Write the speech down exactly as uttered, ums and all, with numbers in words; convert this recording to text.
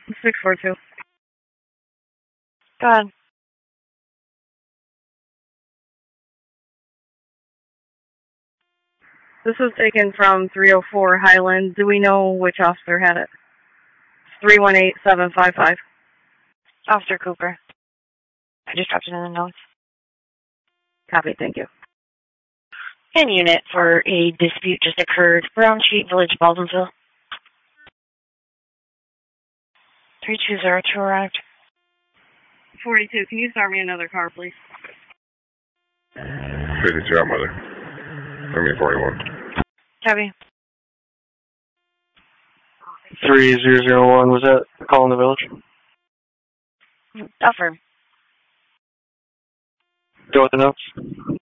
six four two. Go ahead. This was taken from three oh four Highland. Do we know which officer had it? three one eight seven five five. Officer Cooper. I just dropped it in the notes. Copy, thank you. And unit for a dispute just occurred. Brown Sheet Village, Baldwinsville. three two zero two arrived. forty-two, can you start me another car, please? fifty-two, I'm mother. I mean, forty-one. Copy. three zero zero one, was that a call in the village? Affirm. Go with the notes.